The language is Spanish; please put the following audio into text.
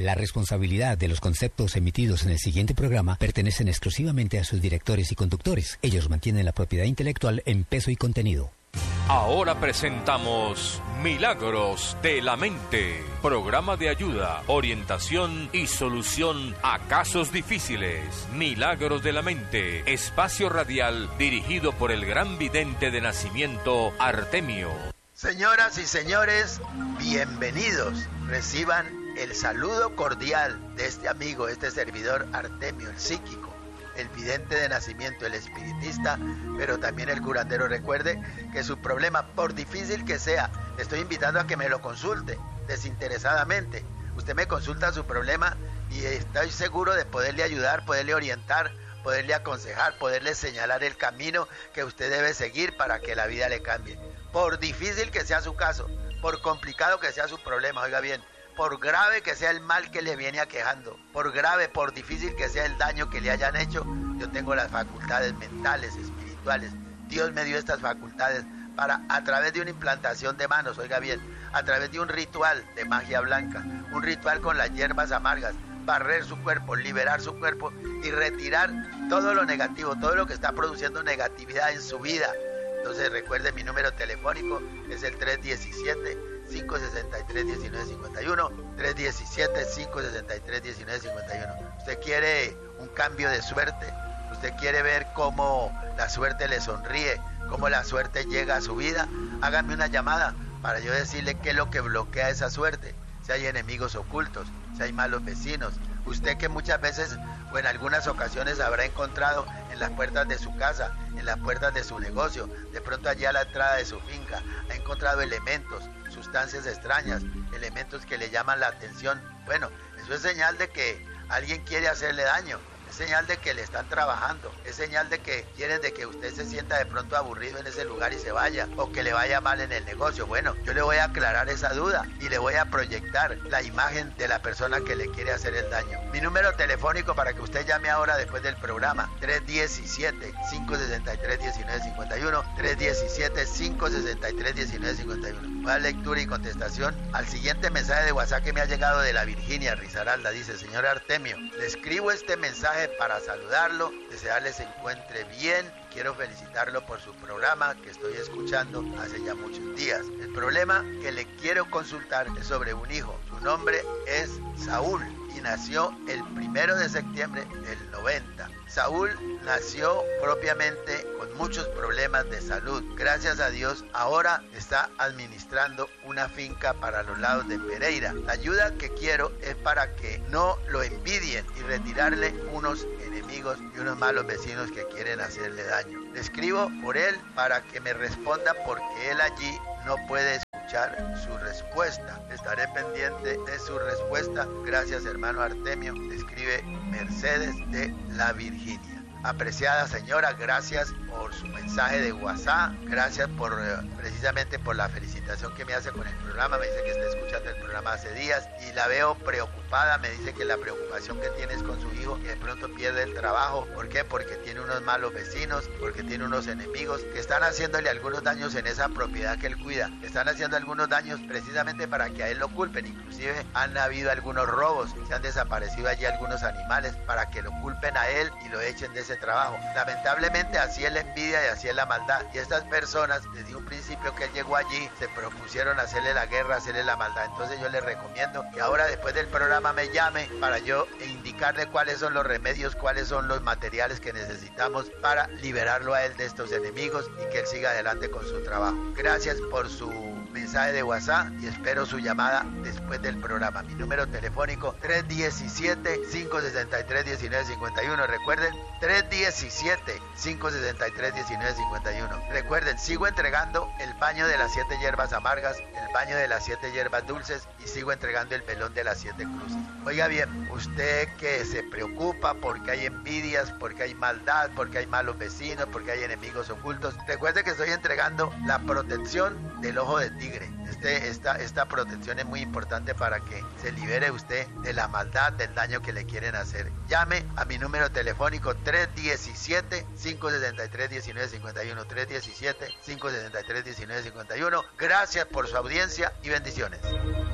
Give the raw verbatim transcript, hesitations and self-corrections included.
La responsabilidad de los conceptos emitidos en el siguiente programa pertenecen exclusivamente a sus directores y conductores. Ellos mantienen la propiedad intelectual en peso y contenido. Ahora presentamos Milagros de la Mente, programa de ayuda, orientación y solución a casos difíciles. Milagros de la Mente, espacio radial dirigido por el gran vidente de nacimiento Artemio. Señoras y señores, bienvenidos. Reciban el saludo cordial de este amigo, este servidor Artemio, el psíquico, el vidente de nacimiento, el espiritista, pero también el curandero. Recuerde que su problema, por difícil que sea, estoy invitando a que me lo consulte desinteresadamente. Usted me consulta su problema y estoy seguro de poderle ayudar, poderle orientar, poderle aconsejar, poderle señalar el camino que usted debe seguir para que la vida le cambie. Por difícil que sea su caso, por complicado que sea su problema, oiga bien, por grave que sea el mal que le viene aquejando, por grave, por difícil que sea el daño que le hayan hecho, yo tengo las facultades mentales, espirituales. Dios me dio estas facultades para, a través de una implantación de manos, oiga bien, a través de un ritual de magia blanca, un ritual con las hierbas amargas, barrer su cuerpo, liberar su cuerpo y retirar todo lo negativo, todo lo que está produciendo negatividad en su vida. Entonces recuerde, mi número telefónico es el tres diecisiete, cinco sesenta y tres, diecinueve cincuenta y uno, tres diecisiete, cinco sesenta y tres, diecinueve cincuenta y uno. Usted quiere un cambio de suerte, usted quiere ver cómo la suerte le sonríe, cómo la suerte llega a su vida, hágame una llamada para yo decirle qué es lo que bloquea esa suerte, si hay enemigos ocultos, si hay malos vecinos. Usted que muchas veces o en algunas ocasiones habrá encontrado en las puertas de su casa, en las puertas de su negocio, de pronto allí a la entrada de su finca, ha encontrado elementos, sustancias extrañas, elementos que le llaman la atención. Bueno, eso es señal de que alguien quiere hacerle daño, es señal de que le están trabajando, es señal de que quieren de que usted se sienta de pronto aburrido en ese lugar y se vaya, o que le vaya mal en el negocio. Bueno, yo le voy a aclarar esa duda y le voy a proyectar la imagen de la persona que le quiere hacer el daño. Mi número telefónico para que usted llame ahora después del programa, tres diecisiete, cinco sesenta y tres, diecinueve cincuenta y uno, tres diecisiete, cinco sesenta y tres, diecinueve cincuenta y uno. Va a lectura y contestación al siguiente mensaje de WhatsApp que me ha llegado de la Virginia Risaralda. Dice: señor Artemio, le escribo este mensaje para saludarlo, desearle se encuentre bien. Quiero felicitarlo por su programa que estoy escuchando hace ya muchos días. El problema que le quiero consultar es sobre un hijo. Su nombre es Saúl y nació el primero de septiembre del noventa. Saúl nació propiamente con muchos problemas de salud. Gracias a Dios, ahora está administrando una finca para los lados de Pereira. La ayuda que quiero es para que no lo envidien y retirarle unos enemigos y unos malos vecinos que quieren hacerle daño. Le escribo por él para que me responda porque él allí no puede escuchar su respuesta. Estaré pendiente de su respuesta. Gracias, hermano Artemio. Le escribe Mercedes de la Virginia. Apreciada señora, gracias por su mensaje de WhatsApp, gracias por eh, precisamente por la felicitación que me hace con el programa. Me dice que está escuchando el programa hace días y la veo preocupada. Me dice que la preocupación que tiene es con su hijo, que de pronto pierde el trabajo. ¿Por qué? Porque tiene unos malos vecinos, porque tiene unos enemigos que están haciéndole algunos daños en esa propiedad que él cuida. Están haciendo algunos daños precisamente para que a él lo culpen. Inclusive han habido algunos robos, se han desaparecido allí algunos animales para que lo culpen a él y lo echen de ese trabajo. Lamentablemente así es la envidia y así es la maldad. Y estas personas, desde un principio que él llegó allí, se propusieron hacerle la guerra, hacerle la maldad. Entonces yo le recomiendo que ahora después del programa me llame para yo indicarle cuáles son los remedios, cuáles son los materiales que necesitamos para liberarlo a él de estos enemigos y que él siga adelante con su trabajo. Gracias por su mensaje de WhatsApp y espero su llamada después del programa. Mi número telefónico tres diecisiete, cinco sesenta y tres, diecinueve cincuenta y uno. Recuerden, tres diecisiete, cinco sesenta y tres, diecinueve cincuenta y uno. Recuerden, sigo entregando el baño de las siete hierbas amargas, el baño de las siete hierbas dulces y sigo entregando el velón de las siete cruces. Oiga bien, usted que se preocupa porque hay envidias, porque hay maldad, porque hay malos vecinos, porque hay enemigos ocultos, recuerde que estoy entregando la protección del ojo de tigre. Este, esta, esta protección es muy importante para que se libere usted de la maldad, del daño que le quieren hacer. Llame a mi número telefónico tres diecisiete, cinco sesenta y tres, diecinueve cincuenta y uno, tres diecisiete, cinco sesenta y tres, diecinueve cincuenta y uno. Gracias por su audiencia y bendiciones.